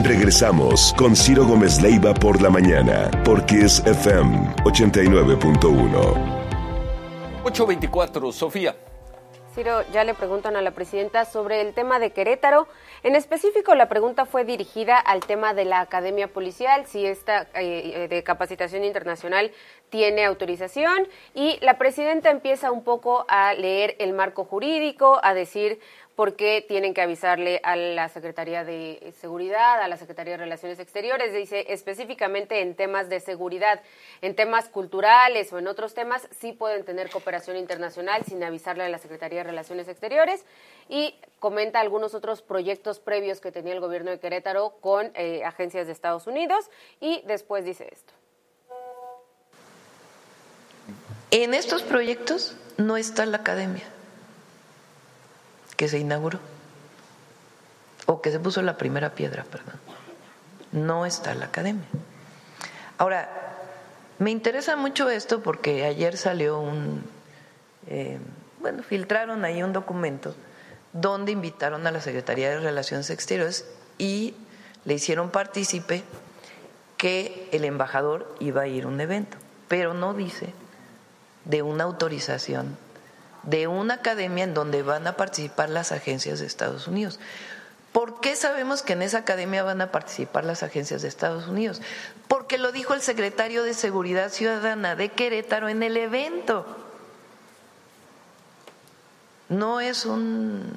Regresamos con Ciro Gómez Leiva por la mañana, por Kiss FM 89.1. 8:24, Sofía. Ciro, ya le preguntan a la presidenta sobre el tema de Querétaro. En específico, la pregunta fue dirigida al tema de la Academia Policial, si esta de capacitación internacional tiene autorización, y la presidenta empieza un poco a leer el marco jurídico, a decir por qué tienen que avisarle a la Secretaría de Seguridad, a la Secretaría de Relaciones Exteriores. Dice específicamente en temas de seguridad, en temas culturales o en otros temas sí pueden tener cooperación internacional sin avisarle a la Secretaría de Relaciones Exteriores, y comenta algunos otros proyectos previos que tenía el gobierno de Querétaro con agencias de Estados Unidos, y después dice esto. En estos proyectos no está la academia que se inauguró, o que se puso la primera piedra, perdón. No está la academia. Ahora, me interesa mucho esto porque ayer salió filtraron ahí un documento donde invitaron a la Secretaría de Relaciones Exteriores y le hicieron partícipe que el embajador iba a ir a un evento, pero no dice de una autorización de una academia en donde van a participar las agencias de Estados Unidos. ¿Por qué sabemos que en esa academia van a participar las agencias de Estados Unidos? Porque lo dijo el secretario de Seguridad Ciudadana de Querétaro en el evento. No es una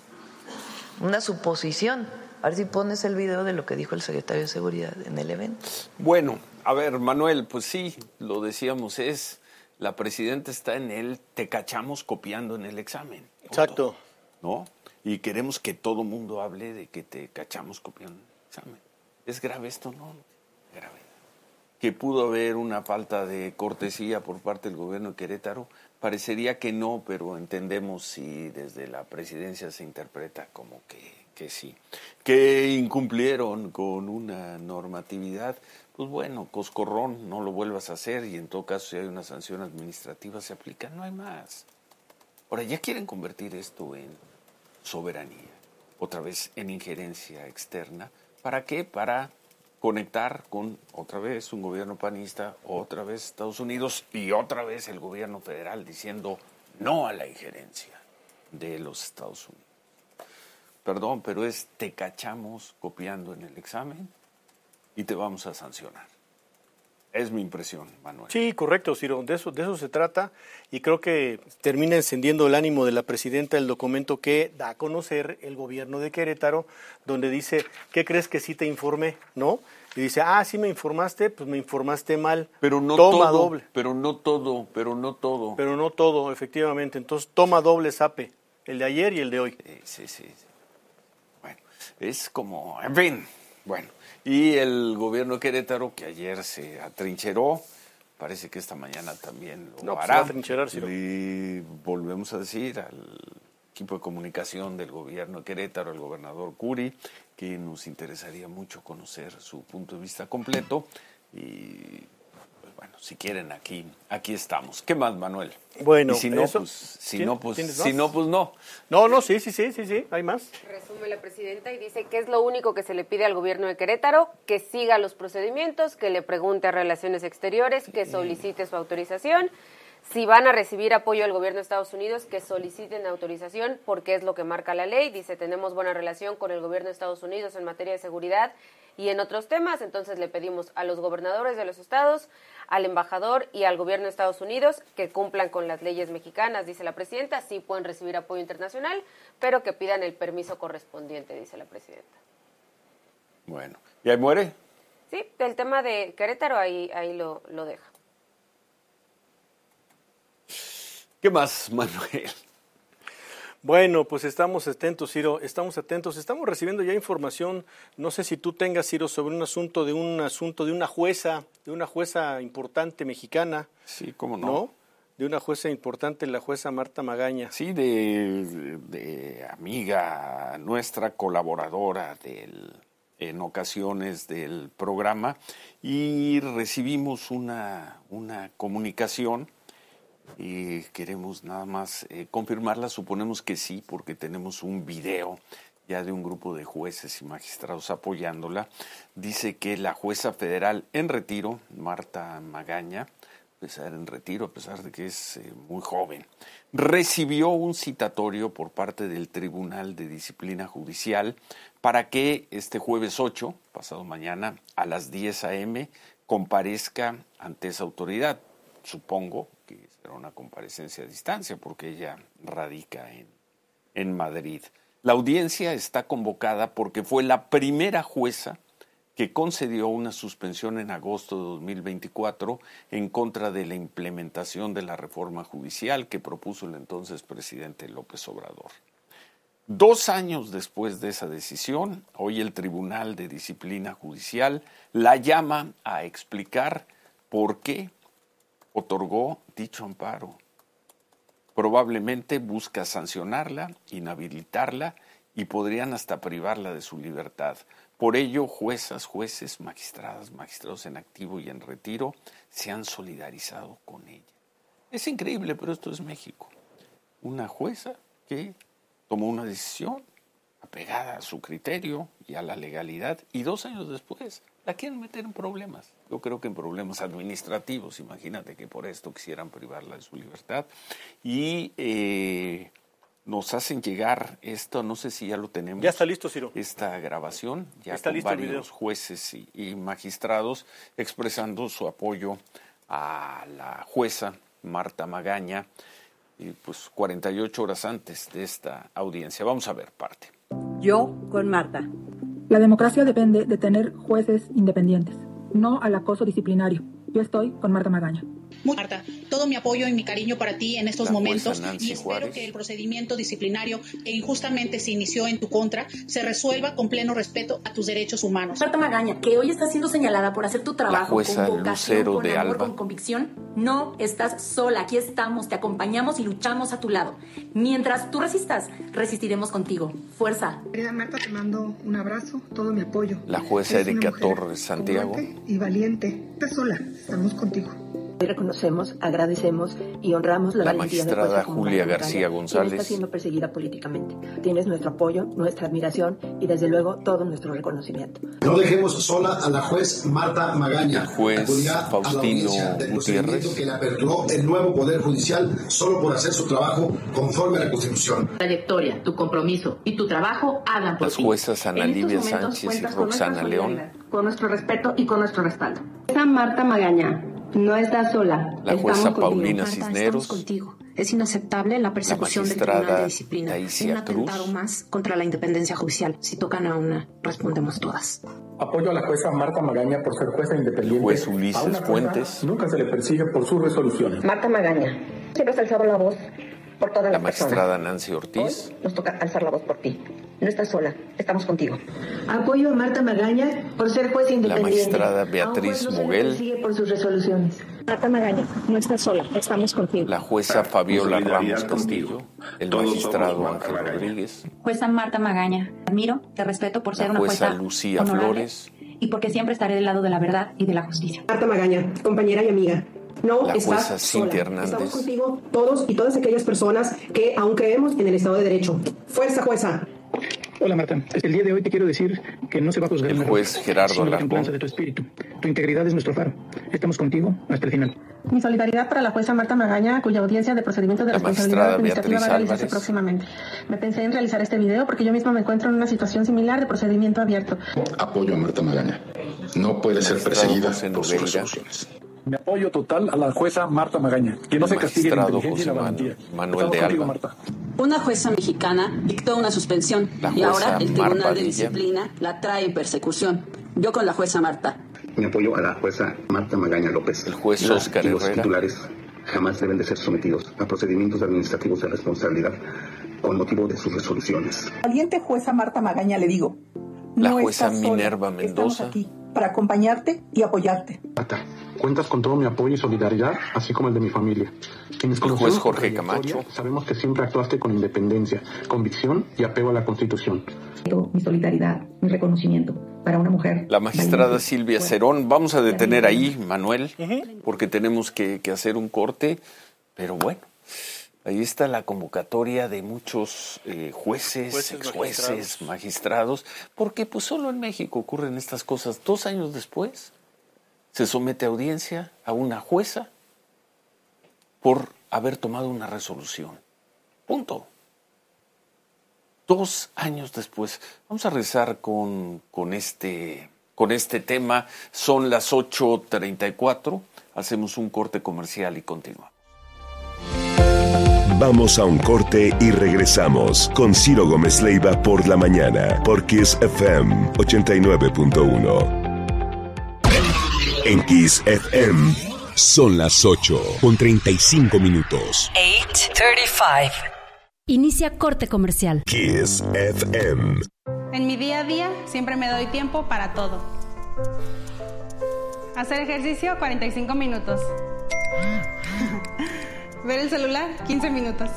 suposición. A ver si pones el video de lo que dijo el secretario de Seguridad en el evento. Bueno, a ver, Manuel, pues sí, lo decíamos, la presidenta está en el te cachamos copiando en el examen. Exacto. ¿No? Y queremos que todo mundo hable de que te cachamos copiando en el examen. ¿Es grave esto? No, grave. ¿Que pudo haber una falta de cortesía por parte del gobierno de Querétaro? Parecería que no, pero entendemos si desde la presidencia se interpreta como que sí. Que incumplieron con una normatividad. Pues bueno, coscorrón, no lo vuelvas a hacer, y en todo caso si hay una sanción administrativa se aplica, no hay más. Ahora ya quieren convertir esto en soberanía, otra vez en injerencia externa. ¿Para qué? Para conectar con otra vez un gobierno panista, otra vez Estados Unidos y otra vez el gobierno federal diciendo no a la injerencia de los Estados Unidos. Perdón, pero te cachamos copiando en el examen y te vamos a sancionar. Es mi impresión, Manuel. Sí, correcto, Ciro. De eso se trata, y creo que termina encendiendo el ánimo de la presidenta el documento que da a conocer el gobierno de Querétaro, donde dice, ¿qué crees que sí te informé? ¿No? Y dice, sí me informaste, pues me informaste mal. Pero no toma todo, doble. Pero no todo. Pero no todo, efectivamente. Entonces toma doble zape, el de ayer y el de hoy. Sí. Bueno, es como, en fin, bueno. Y el gobierno de Querétaro, que ayer se atrincheró, parece que esta mañana también lo hará. Se va a atrincherar, sí. Y volvemos a decir al equipo de comunicación del gobierno de Querétaro, al gobernador Curi, que nos interesaría mucho conocer su punto de vista completo. Y pues bueno, si quieren, aquí estamos. ¿Qué más, Manuel? Bueno, y si no, eso, pues, si no, pues no. No, sí, hay más. Resume la presidenta y dice que es lo único que se le pide al gobierno de Querétaro, que siga los procedimientos, que le pregunte a Relaciones Exteriores, que solicite su autorización. Si van a recibir apoyo del gobierno de Estados Unidos, que soliciten autorización, porque es lo que marca la ley. Dice, tenemos buena relación con el gobierno de Estados Unidos en materia de seguridad y en otros temas, entonces le pedimos a los gobernadores de los estados, al embajador y al gobierno de Estados Unidos que cumplan con las leyes mexicanas, dice la presidenta. Sí pueden recibir apoyo internacional, pero que pidan el permiso correspondiente, dice la presidenta. Bueno, ¿y ahí muere? Sí, el tema de Querétaro ahí lo deja. ¿Qué más, Manuel? Bueno, pues estamos atentos, Ciro, estamos recibiendo ya información, no sé si tú tengas, Ciro, sobre un asunto de una jueza importante mexicana. Sí, cómo no. ¿No? De una jueza importante, la jueza Marta Magaña. Sí, de amiga nuestra, colaboradora en ocasiones del programa, y recibimos una comunicación. Y queremos nada más confirmarla, suponemos que sí, porque tenemos un video ya de un grupo de jueces y magistrados apoyándola, dice que la jueza federal en retiro, Marta Magaña, a pesar de que es muy joven, recibió un citatorio por parte del Tribunal de Disciplina Judicial para que este jueves 8, pasado mañana, a las 10 a.m., comparezca ante esa autoridad. Supongo que será una comparecencia a distancia porque ella radica en Madrid. La audiencia está convocada porque fue la primera jueza que concedió una suspensión en agosto de 2024 en contra de la implementación de la reforma judicial que propuso el entonces presidente López Obrador. 2 años después de esa decisión, hoy el Tribunal de Disciplina Judicial la llama a explicar por qué otorgó dicho amparo. Probablemente busca sancionarla, inhabilitarla y podrían hasta privarla de su libertad. Por ello, juezas, jueces, magistradas, magistrados en activo y en retiro se han solidarizado con ella. Es increíble, pero esto es México. Una jueza que tomó una decisión apegada a su criterio y a la legalidad y 2 años después la quieren meter en problemas. Yo creo que en problemas administrativos. Imagínate que por esto quisieran privarla de su libertad. Y nos hacen llegar esto, no sé si ya lo tenemos. Ya está listo, Ciro. Esta grabación, ya está con listo varios jueces y magistrados expresando su apoyo a la jueza Marta Magaña, y pues 48 horas antes de esta audiencia. Vamos a ver parte. Yo con Marta. La democracia depende de tener jueces independientes, no al acoso disciplinario. Yo estoy con Marta Magaña. Marta, todo mi apoyo y mi cariño para ti en estos momentos y espero Juárez. Que el procedimiento disciplinario que injustamente se inició en tu contra se resuelva con pleno respeto a tus derechos humanos. Marta Magaña, que hoy estás siendo señalada por hacer tu trabajo jueza con vocación, Lucero con de amor, Alba. con convicción, no estás sola. Aquí estamos, te acompañamos y luchamos a tu lado. Mientras tú resistas, resistiremos contigo. Fuerza. Querida Marta, te mando un abrazo, todo mi apoyo. La jueza Eres una Erika mujer Torres Santiago. congruente y valiente. Estás sola, estamos contigo. Hoy reconocemos, agradecemos y honramos la valentía de magistrada jueza como Julia Marta García Magaña, González. quien está siendo perseguida políticamente. Tienes nuestro apoyo, nuestra admiración y desde luego todo nuestro reconocimiento. No dejemos sola a la juez Marta Magaña. El juez Acudirá Faustino a la audiencia del Gutiérrez. procedimiento que le aperturó el nuevo Poder Judicial solo por hacer su trabajo conforme a la Constitución. Tu trayectoria, tu compromiso y tu trabajo hagan por Las ti. juezas Ana En estos Livia momentos Sánchez y cuentas con Roxana nuestra León. solidaridad, con nuestro respeto y con nuestro respaldo. Jueza Marta Magaña, no estás sola. La jueza Paulina Marta, Cisneros. estamos contigo. Es inaceptable la persecución del magistrada Tribunal de Disciplina. Taisia Un atentado Cruz. más contra la independencia judicial. Si tocan a una, respondemos todas. Apoyo a la jueza Marta Magaña por ser jueza independiente. El juez Ulises A una jueza Fuentes. Nunca se le persigue por sus resoluciones. Marta Magaña, siempre has alzado la voz por todas La las personas. magistrada Nancy Ortiz. Hoy nos toca alzar la voz por ti. No estás sola, estamos contigo. Apoyo a Marta Magaña por ser jueza independiente. magistrada A un Beatriz juez no se le Muguel. persigue por sus resoluciones. Marta Magaña, no estás sola. Estamos contigo. La jueza Fabiola solidaridad Ramos Castillo. El Todos magistrado somos Marta Ángel Magaña. Rodríguez. Jueza Marta Magaña, admiro, te respeto por ser La una jueza jueza Lucía honorable Flores. y porque siempre estaré del lado de la verdad y de la justicia. Marta Magaña, compañera y amiga. No La estás jueza Cintia sola. Hernández. Estamos contigo todos y todas aquellas personas que aún creemos en el Estado de Derecho. Fuerza, jueza. Hola Marta, el día de hoy te quiero decir que no se va a juzgar El una juez roca, Gerardo sino la Alarcón. templanza de tu espíritu. Tu integridad es nuestro faro. Estamos contigo hasta el final. Mi solidaridad para la jueza Marta Magaña, cuya audiencia de procedimiento de La responsabilidad magistrada administrativa va a Beatriz realizarse Álvarez. próximamente. Me pensé en realizar este video porque yo misma me encuentro en una situación similar de procedimiento abierto. Apoyo a Marta Magaña. No puede ser perseguida José por sus Nogueira. resoluciones. Mi apoyo total a la jueza Marta Magaña. Que no El se castigue la magistrado inteligencia y la José valentía. Manuel Estamos de contigo, Alba. Marta. Una jueza mexicana dictó una suspensión La y ahora jueza el Mar Tribunal de Padilla. Disciplina la trae en persecución. Yo con la jueza Marta. Mi apoyo a la jueza Marta Magaña López. El juez Las Óscar y los Herrera. titulares jamás deben de ser sometidos a procedimientos administrativos de responsabilidad con motivo de sus resoluciones. Valiente jueza Marta Magaña, le digo. La jueza Minerva Mendoza. Estamos aquí para acompañarte y apoyarte. Marta, cuentas con todo mi apoyo y solidaridad, así como el de mi familia. Quienes El conocemos juez tu Jorge trayectoria, Camacho. Sabemos que siempre actuaste con independencia, convicción y apego a la Constitución. Mi solidaridad, mi reconocimiento para una mujer. La magistrada valiente. Silvia Cerón. Vamos a detener ahí, Manuel, porque tenemos que hacer un corte. Pero bueno, Ahí está la convocatoria de muchos jueces, exjueces, magistrados, porque pues solo en México ocurren estas cosas. 2 años después se somete a audiencia a una jueza por haber tomado una resolución. Punto. 2 años después. Vamos a regresar con este tema. Son las 8:34. Hacemos un corte comercial y continuamos. Vamos a un corte y regresamos con Ciro Gómez Leiva por la mañana, por Kiss FM 89.1. En Kiss FM son las 8:35. 8:35. Inicia corte comercial. Kiss FM. En mi día a día siempre me doy tiempo para todo. Hacer ejercicio 45 minutos. Ver el celular 15 minutos.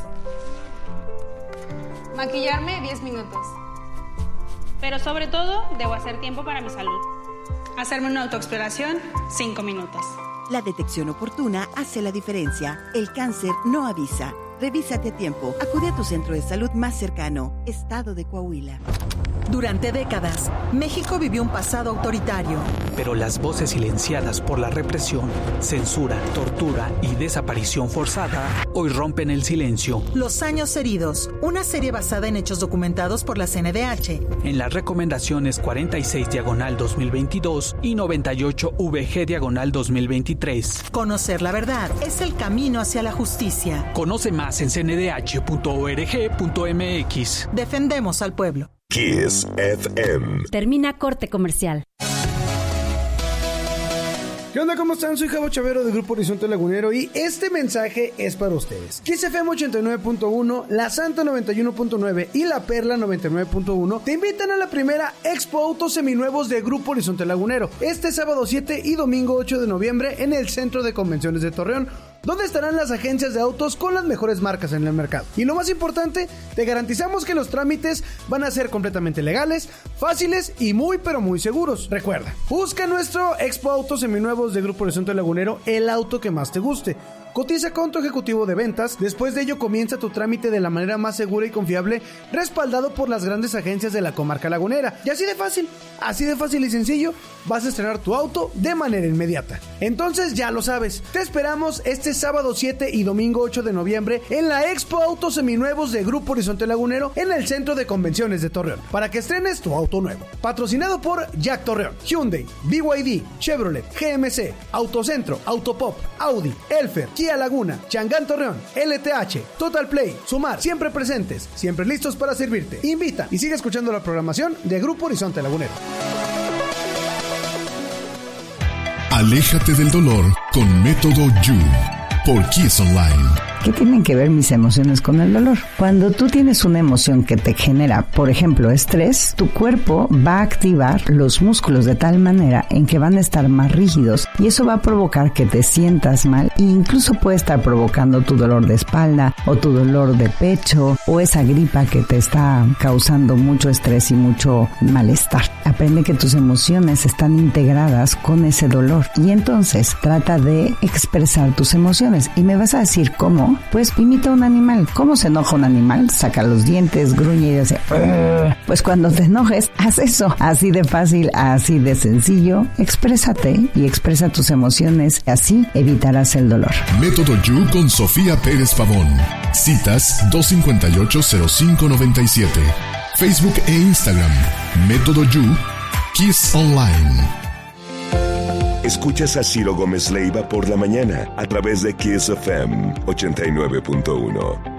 Maquillarme 10 minutos. Pero sobre todo debo hacer tiempo para mi salud. Hacerme una autoexploración 5 minutos. La detección oportuna hace la diferencia. El cáncer no avisa. Revísate a tiempo. Acude a tu centro de salud más cercano. Estado de Coahuila. Durante décadas, México vivió un pasado autoritario. Pero las voces silenciadas por la represión, censura, tortura y desaparición forzada hoy rompen el silencio. Los años heridos, una serie basada en hechos documentados por la CNDH. En las recomendaciones 46/2022 y 98VG/2023. Conocer la verdad es el camino hacia la justicia. Conoce más en cndh.org.mx. Defendemos al pueblo. Kiss FM. Termina corte comercial. ¿Qué onda? ¿Cómo están? Soy Javo Chavero del Grupo Horizonte Lagunero y este mensaje es para ustedes. Kiss FM 89.1, La Santa 91.9 y La Perla 99.1 te invitan a la primera Expo Autos Seminuevos de Grupo Horizonte Lagunero este sábado 7 y domingo 8 de noviembre en el Centro de Convenciones de Torreón, donde estarán las agencias de autos con las mejores marcas en el mercado. Y lo más importante, te garantizamos que los trámites van a ser completamente legales, fáciles y muy pero muy seguros. Recuerda, busca nuestro Expo Autos Seminuevos de Grupo Horizonte Lagunero, el auto que más te guste. Cotiza con tu ejecutivo de ventas, después de ello comienza tu trámite de la manera más segura y confiable, respaldado por las grandes agencias de la comarca lagunera. Y así de fácil y sencillo, vas a estrenar tu auto de manera inmediata. Entonces ya lo sabes, te esperamos este sábado 7 y domingo 8 de noviembre en la Expo Autos Seminuevos de Grupo Horizonte Lagunero en el Centro de Convenciones de Torreón, para que estrenes tu auto nuevo. Patrocinado por Jack Torreón, Hyundai, BYD, Chevrolet, GMC, Autocentro, Autopop, Audi, Elfer, Kia Laguna, Changán Torreón, LTH, Total Play, Sumar, siempre presentes, siempre listos para servirte. Invita y sigue escuchando la programación de Grupo Horizonte Lagunero. Aléjate del dolor con Método You por Kiss Online. ¿Qué tienen que ver mis emociones con el dolor? Cuando tú tienes una emoción que te genera, por ejemplo, estrés, tu cuerpo va a activar los músculos de tal manera en que van a estar más rígidos y eso va a provocar que te sientas mal e incluso puede estar provocando tu dolor de espalda o tu dolor de pecho o esa gripa que te está causando mucho estrés y mucho malestar. Aprende que tus emociones están integradas con ese dolor y entonces trata de expresar tus emociones. Y me vas a decir cómo. Pues imita un animal. ¿Cómo se enoja un animal? Saca los dientes, gruñe y dice pues cuando te enojes, haz eso. Así de fácil, así de sencillo. Exprésate y expresa tus emociones. Así evitarás el dolor. Método You con Sofía Pérez Pavón. Citas 258-0597. Facebook e Instagram. Método You, Kiss Online. Escuchas a Ciro Gómez Leiva por la mañana a través de Kiss FM 89.1.